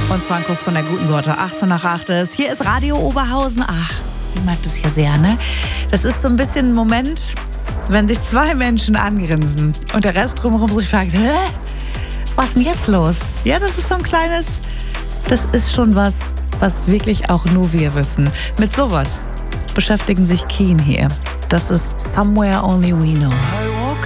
Und zwar ein Kuss von der guten Sorte. 18 nach 8 ist. Hier ist Radio Oberhausen. Ach, ich mag das hier sehr, ne? Das ist so ein bisschen ein Moment, wenn sich zwei Menschen angrinsen und der Rest drumherum sich fragt, hä? Was ist denn jetzt los? Ja, das ist so ein kleines, das ist schon was wirklich auch nur wir wissen. Mit sowas beschäftigen sich Keen hier. Das ist Somewhere Only We Know.